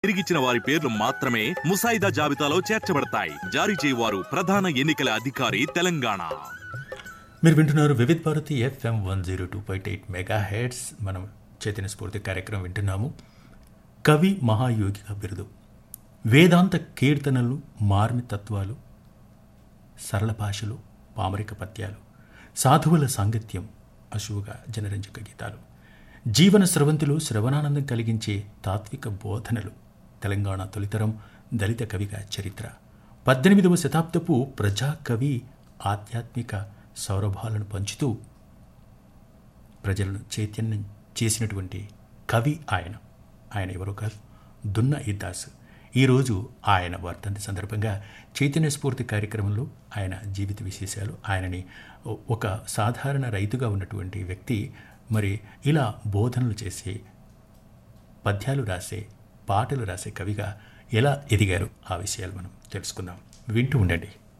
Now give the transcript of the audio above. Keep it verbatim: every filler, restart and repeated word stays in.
తిరిగిచ్చిన వారి పేర్లు మాత్రమే ముసాయిదా జాబితాలో చేర్చబడతాయి. జారీ చేయవారు ప్రధాన ఎన్నికల అధికారి, తెలంగాణ. మీరు వింటున్నారు Vividh Bharati FM one zero two point eight mega heads. మనం చైతన్య స్ఫూర్తి కార్యక్రమం వింటున్నాము. కవి మహాయోగిగా బిరుదు, వేదాంత కీర్తనలు, మార్మితత్వాలు, సరళ భాషలు, పామరిక పద్యాలు, సాధువుల సాంగత్యం, అశువుగా జనరంజక గీతాలు, జీవన స్రవంతులు, శ్రవణానందం కలిగించే తాత్విక బోధనలు, తెలంగాణ తొలితరం దళిత కవిగా చరిత్ర, పద్దెనిమిదవ శతాబ్దపు ప్రజాకవి, ఆధ్యాత్మిక సౌరభాలను పంచుతూ ప్రజలను చైతన్యం చేసినటువంటి కవి ఆయన. ఆయన ఎవరో కాదు, దున్న ఇద్దాసు. ఈరోజు ఆయన వర్ధంతి సందర్భంగా చైతన్య స్ఫూర్తి కార్యక్రమంలో ఆయన జీవిత విశేషాలు, ఆయనని ఒక సాధారణ రైతుగా ఉన్నటువంటి వ్యక్తి మరి ఇలా బోధనలు చేసే, పద్యాలు రాసే, పాటలు రాసే కవిగా ఎలా ఎదిగారు, ఆ విషయాలు మనం తెలుసుకుందాం. వింటూ ఉండండి.